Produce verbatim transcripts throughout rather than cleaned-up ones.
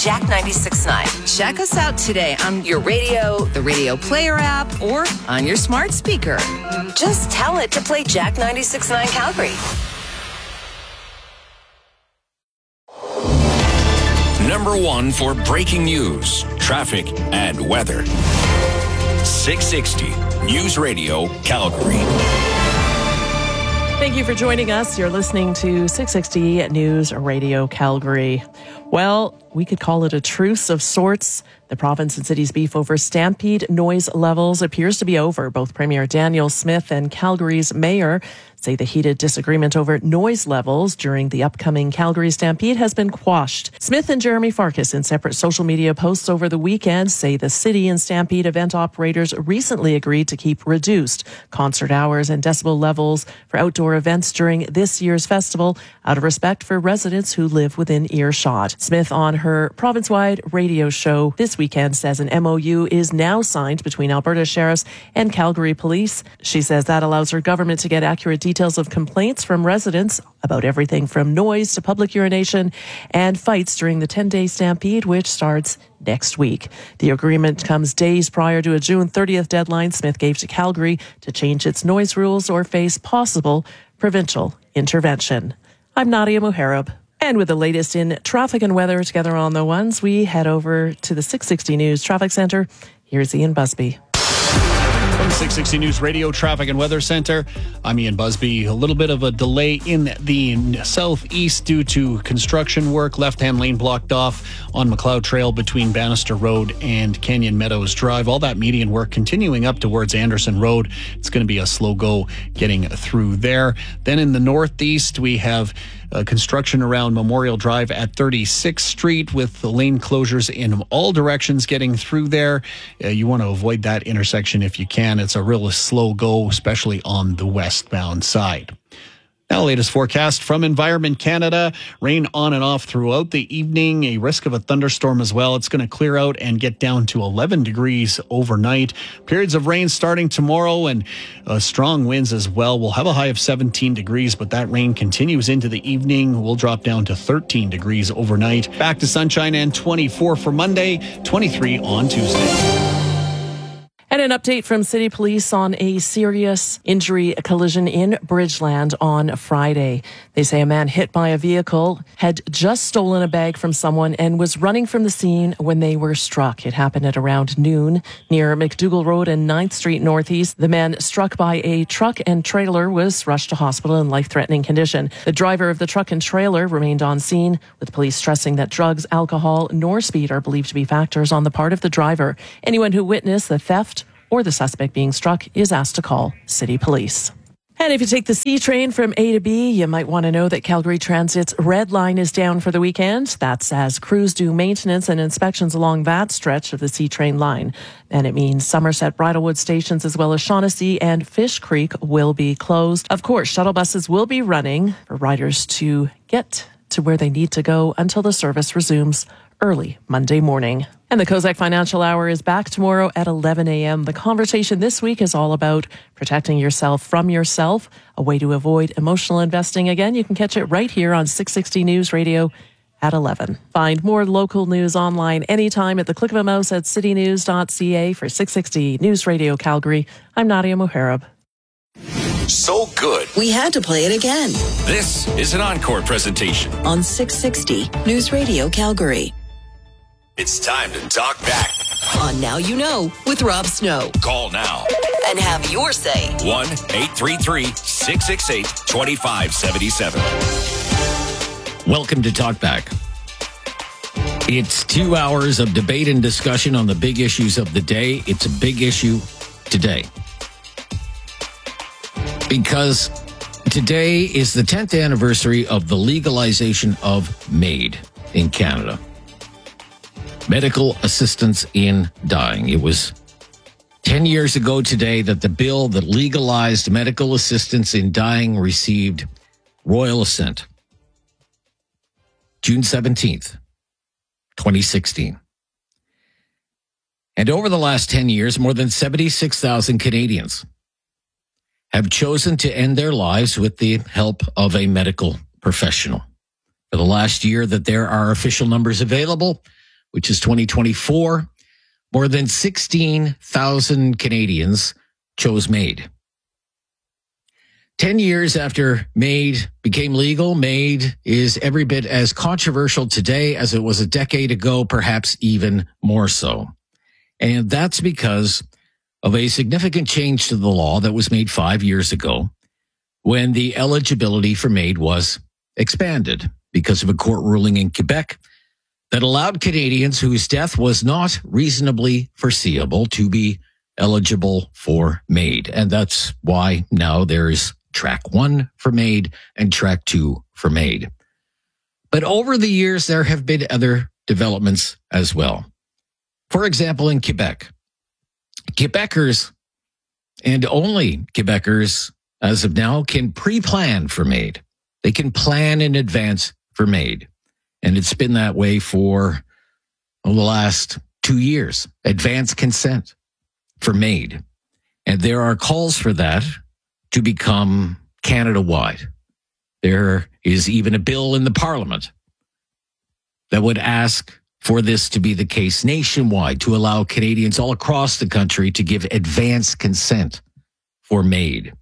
Jack ninety-six point nine. Check us out today on your radio, the Radio Player app, or on your smart speaker. Just tell it to play Jack ninety-six point nine Calgary. Number one for breaking news, traffic, and weather. six sixty News Radio Calgary. Thank you for joining us. You're listening to six sixty News Radio Calgary. Well, we could call it a truce of sorts. The province and city's beef over stampede noise levels appears to be over. Both Premier Daniel Smith and Calgary's mayor say the heated disagreement over noise levels during the upcoming Calgary Stampede has been quashed. Smith and Jeremy Farkas, in separate social media posts over the weekend, say the city and Stampede event operators recently agreed to keep reduced concert hours and decibel levels for outdoor events during this year's festival out of respect for residents who live within earshot. Smith, on her province-wide radio show this weekend, says an M O U is now signed between Alberta Sheriffs and Calgary Police. She says that allows her government to get accurate details Details of complaints from residents about everything from noise to public urination and fights during the ten-day Stampede, which starts next week. The agreement comes days prior to a June thirtieth deadline Smith gave to Calgary to change its noise rules or face possible provincial intervention. I'm Nadia Muharib. And with the latest in traffic and weather together on the ones, we head over to the six sixty News Traffic Centre. Here's Ian Busby. From six sixty News Radio Traffic and Weather Center, I'm Ian Busby. A little bit of a delay in the southeast due to construction work. Left-hand lane blocked off on McLeod Trail between Bannister Road and Canyon Meadows Drive. All that median work continuing up towards Anderson Road. It's going to be a slow go getting through there. Then in the northeast, we have Uh, construction around Memorial Drive at thirty-sixth Street with the lane closures in all directions getting through there. Uh, you want to avoid that intersection if you can. It's a real slow go, especially on the westbound side. Now, latest forecast from Environment Canada. Rain on and off throughout the evening. A risk of a thunderstorm as well. It's going to clear out and get down to eleven degrees overnight. Periods of rain starting tomorrow and uh, strong winds as well. We'll have a high of seventeen degrees, but that rain continues into the evening. We'll drop down to thirteen degrees overnight. Back to sunshine and twenty-four for Monday, twenty-three on Tuesday. And an update from City Police on a serious injury collision in Bridgeland on Friday. They say a man hit by a vehicle had just stolen a bag from someone and was running from the scene when they were struck. It happened at around noon near McDougall Road and ninth Street Northeast. The man struck by a truck and trailer was rushed to hospital in life-threatening condition. The driver of the truck and trailer remained on scene, with police stressing that drugs, alcohol, nor speed are believed to be factors on the part of the driver. Anyone who witnessed the theft or the suspect being struck is asked to call City Police. And if you take the C train from A to B, you might want to know that Calgary Transit's Red Line is down for the weekend. That's as crews do maintenance and inspections along that stretch of the C train line. And it means Somerset Bridlewood stations as well as Shaughnessy and Fish Creek will be closed. Of course, shuttle buses will be running for riders to get to where they need to go until the service resumes early Monday morning. And the Kozak Financial Hour is back tomorrow at eleven a.m. The conversation this week is all about protecting yourself from yourself, a way to avoid emotional investing. Again, you can catch it right here on six sixty News Radio at eleven. Find more local news online anytime at the click of a mouse at city news dot c a. For six sixty News Radio Calgary, I'm Nadia Muharib. So good, We had to play it again this is an encore presentation. on six sixty News Radio Calgary. It's time to talk back. On Now You Know with Rob Snow. Call now. And have your say. one eight three three, six six eight, two five seven seven. Welcome to Talkback. It's two hours of debate and discussion on the big issues of the day. It's a big issue today, because today is the tenth anniversary of the legalization of MAID in Canada. Medical assistance in dying. It was ten years ago today that the bill that legalized medical assistance in dying received royal assent. June seventeenth, twenty sixteen. And over the last ten years, more than seventy-six thousand Canadians have chosen to end their lives with the help of a medical professional. For the last year that there are official numbers available, which is twenty twenty-four, more than sixteen thousand Canadians chose MAID. Ten years after MAID became legal, MAID is every bit as controversial today as it was a decade ago, perhaps even more so. And that's because of a significant change to the law that was made five years ago when the eligibility for MAID was expanded because of a court ruling in Quebec that allowed Canadians whose death was not reasonably foreseeable to be eligible for MAID. And that's why now there's track one for MAID and track two for MAID. But over the years, there have been other developments as well. For example, in Quebec, Quebecers and only Quebecers as of now can pre-plan for MAID. They can plan in advance for MAID. And it's been that way for well, the last two years. Advance consent for MAID. And there are calls for that to become Canada-wide. There is even a bill in the Parliament that would ask for this to be the case nationwide, to allow Canadians all across the country to give advance consent for MAID.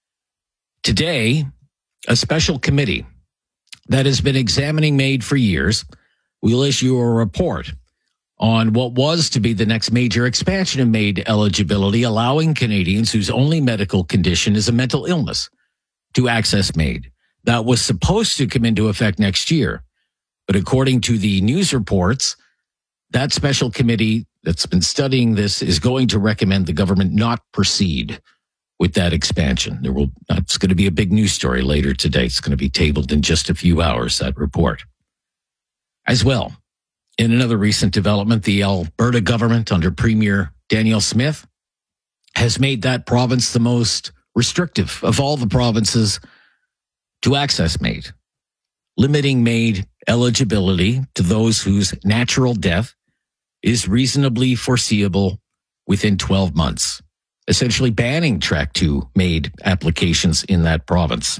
Today, a special committee that has been examining MAID for years will issue a report on what was to be the next major expansion of MAID eligibility, allowing Canadians whose only medical condition is a mental illness to access MAID. That was supposed to come into effect next year. But according to the news reports, that special committee that's been studying this is going to recommend the government not proceed with that expansion. There will, that's going to be a big news story later today. It's going to be tabled in just a few hours, that report. As well, in another recent development, the Alberta government under Premier Danielle Smith has made that province the most restrictive of all the provinces to access MAID, limiting MAID eligibility to those whose natural death is reasonably foreseeable within twelve months, essentially banning Track two MAID applications in that province.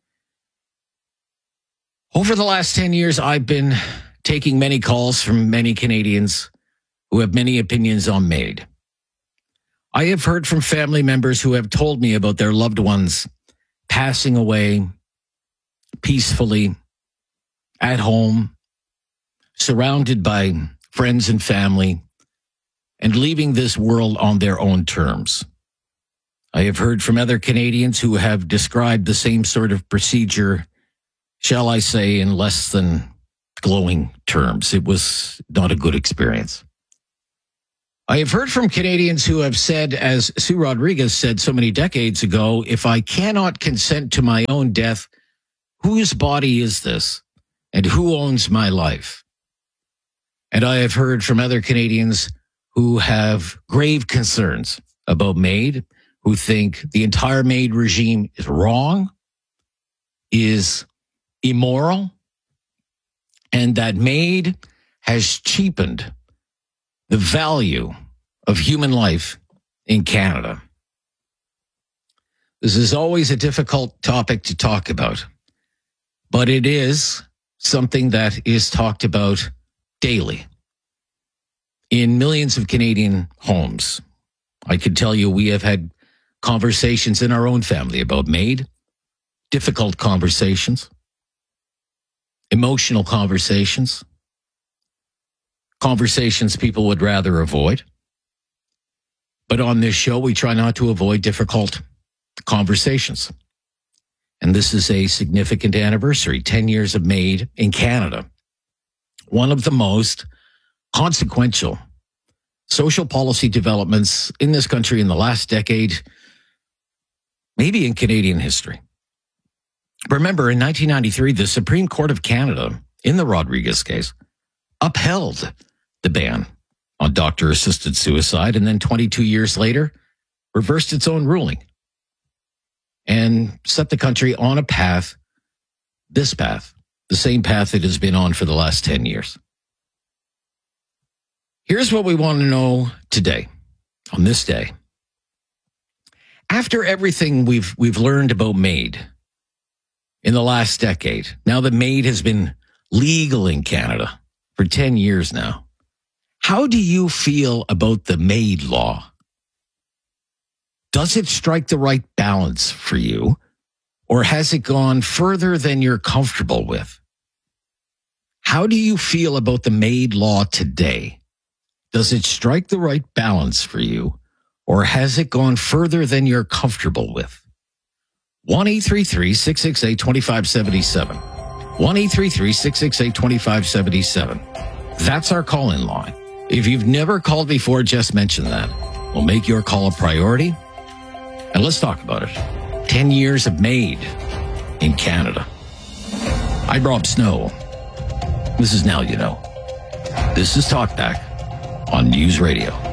Over the last ten years, I've been taking many calls from many Canadians who have many opinions on MAID. I have heard from family members who have told me about their loved ones passing away peacefully at home, surrounded by friends and family, and leaving this world on their own terms. I have heard from other Canadians who have described the same sort of procedure, shall I say, in less than glowing terms. It was not a good experience. I have heard from Canadians who have said, as Sue Rodriguez said so many decades ago, if I cannot consent to my own death, whose body is this? And who owns my life? And I have heard from other Canadians who have grave concerns about MAID, who think the entire MAID regime is wrong, is immoral, and that MAID has cheapened the value of human life in Canada. This is always a difficult topic to talk about, but it is something that is talked about daily in millions of Canadian homes. I can tell you we have had conversations in our own family about MAID, difficult conversations, emotional conversations, conversations people would rather avoid. But on this show, we try not to avoid difficult conversations. And this is a significant anniversary, ten years of MAID in Canada. One of the most consequential social policy developments in this country in the last decade, maybe in Canadian history. Remember, in nineteen ninety-three, the Supreme Court of Canada, in the Rodriguez case, upheld the ban on doctor-assisted suicide, and then twenty-two years later, reversed its own ruling and set the country on a path, this path, the same path it has been on for the last ten years. Here's what we want to know today, on this day. After everything we've we've learned about MAID in the last decade, now that MAID has been legal in Canada for ten years now, How do you feel about the MAID law? Does it strike the right balance for you, or has it gone further than you're comfortable with? How do you feel about the MAID law today? Does it strike the right balance for you, or has it gone further than you're comfortable with? one eight three three, six six eight, two five seven seven. one eight three three, six six eight, two five seven seven. That's our call-in line. If you've never called before, just mention that. We'll make your call a priority, and let's talk about it. Ten years of MAID in Canada. I'm Rob Snow. This is Now You Know. This is Talkback on News Radio.